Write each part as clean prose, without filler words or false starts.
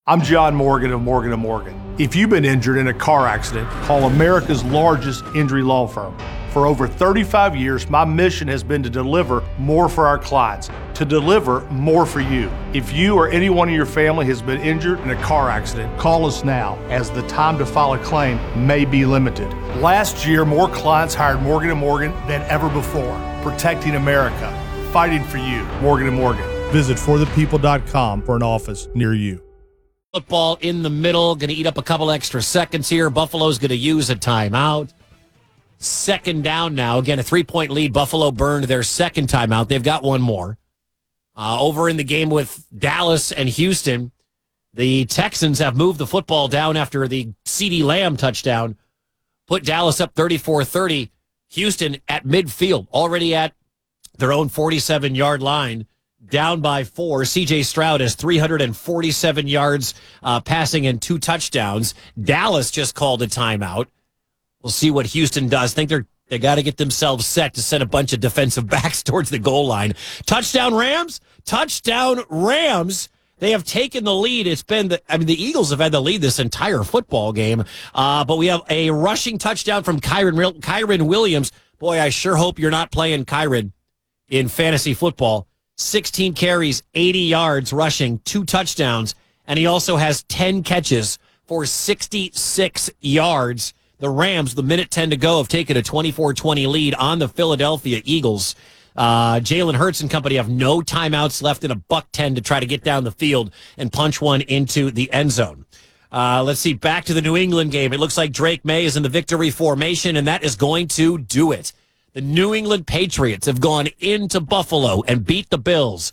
I'm John Morgan of Morgan & Morgan. If you've been injured in a car accident, call America's largest injury law firm. For over 35 years, my mission has been to deliver more for our clients, to deliver more for you. If you or anyone in your family has been injured in a car accident, call us now, as the time to file a claim may be limited. Last year, more clients hired Morgan & Morgan than ever before, protecting America, fighting for you. Morgan & Morgan. Visit forthepeople.com for an office near you. Football in the middle, going to eat up a couple extra seconds here. Buffalo's going to use a timeout. Second down now. Again, a 3-point lead. Buffalo burned their second timeout. They've got one more. Over in the game with Dallas and Houston, the Texans have moved the football down after the CeeDee Lamb touchdown. Put Dallas up 34-30. Houston at midfield, already at their own 47-yard line. Down by 4. C.J. Stroud has 347 yards passing and 2 touchdowns. Dallas just called a timeout. We'll see what Houston does. Think they got to get themselves set to send a bunch of defensive backs towards the goal line. Touchdown Rams. Touchdown Rams. They have taken the lead. It's been the Eagles have had the lead this entire football game. But we have a rushing touchdown from Kyren Williams. Boy, I sure hope you're not playing Kyren in fantasy football. 16 carries, 80 yards rushing, 2 touchdowns, and he also has 10 catches for 66 yards. The Rams, the minute 10 to go, have taken a 24-20 lead on the Philadelphia Eagles. Jalen Hurts and company have no timeouts left in a $1:10 to try to get down the field and punch one into the end zone. Let's see, back to the New England game. It looks like Drake May is in the victory formation, and that is going to do it. The New England Patriots have gone into Buffalo and beat the Bills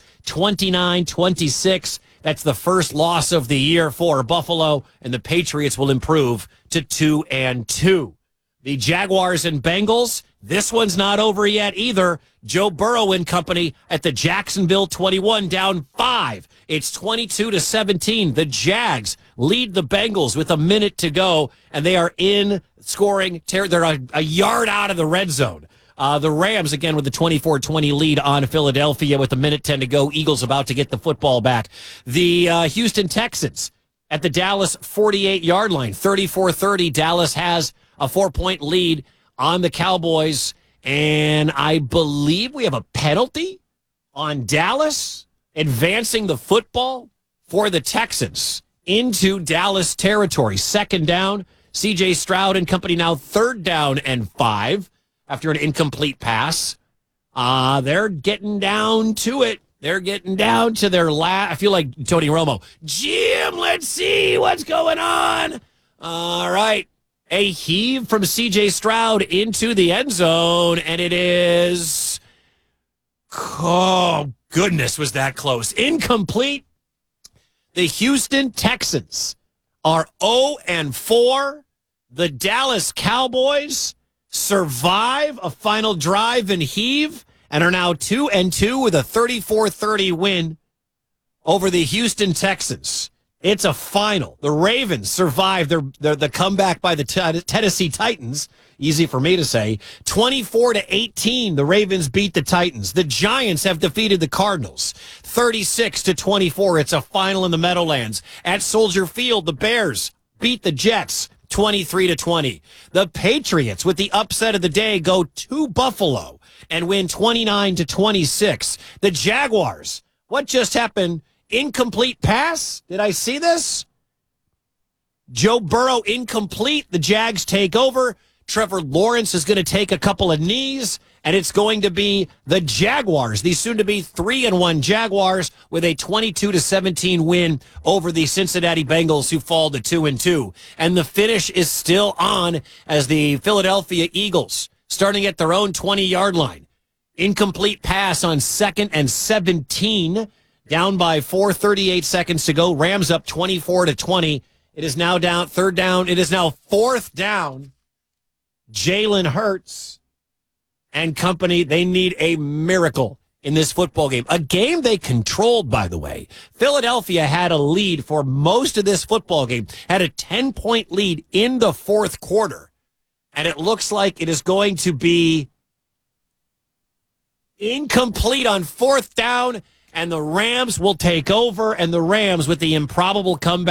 29-26. That's the first loss of the year for Buffalo, and the Patriots will improve to 2-2. The Jaguars and Bengals, this one's not over yet either. Joe Burrow and company at the Jacksonville 21, down 5. It's 22-17. The Jags lead the Bengals with a minute to go, and they are in scoring. They're a yard out of the red zone. The Rams, again, with the 24-20 lead on Philadelphia with a minute 10 to go. Eagles about to get the football back. The Houston Texans at the Dallas 48-yard line, 34-30. Dallas has a 4-point lead on the Cowboys. And I believe we have a penalty on Dallas advancing the football for the Texans into Dallas territory. Second down, C.J. Stroud and company now 3rd down and 5. After an incomplete pass. They're getting down to it. They're getting down to their I feel like Tony Romo. Jim, let's see what's going on. All right. A heave from C.J. Stroud into the end zone, and it is... Oh, goodness, was that close. Incomplete. The Houston Texans are 0-4. The Dallas Cowboys survive a final drive and heave and are now 2-2 with a 34-30 win over the Houston Texans. It's a final. The Ravens survive the comeback by the Tennessee Titans. Easy for me to say. 24-18, the Ravens beat the Titans. The Giants have defeated the Cardinals. 36-24, it's a final in the Meadowlands. At Soldier Field, the Bears beat the Jets. 23-20. The Patriots, with the upset of the day, go to Buffalo and win 29-26. The Jaguars, what just happened? Incomplete pass? Did I see this? Joe Burrow incomplete. The Jags take over. Trevor Lawrence is going to take a couple of knees, and it's going to be the Jaguars, the soon-to-be 3-1 Jaguars, with a 22-17 win over the Cincinnati Bengals, who fall to 2-2. And the finish is still on as the Philadelphia Eagles, starting at their own 20-yard line. Incomplete pass on 2nd and 17, down by 4:38 seconds to go. Rams up 24-20. It is now down 3rd down. It is now 4th down. Jalen Hurts and company, they need a miracle in this football game. A game they controlled, by the way. Philadelphia had a lead for most of this football game, had a 10-point lead in the 4th quarter. And it looks like it is going to be incomplete on 4th down, and the Rams will take over, and the Rams, with the improbable comeback,